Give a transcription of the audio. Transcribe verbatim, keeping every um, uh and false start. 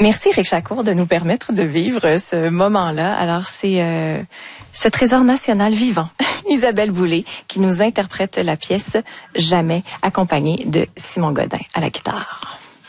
Merci Éric Chacour de nous permettre de vivre ce moment-là. Alors c'est euh, ce trésor national vivant, Isabelle Boulay, qui nous interprète la pièce Jamais, accompagnée de Simon Godin à la guitare.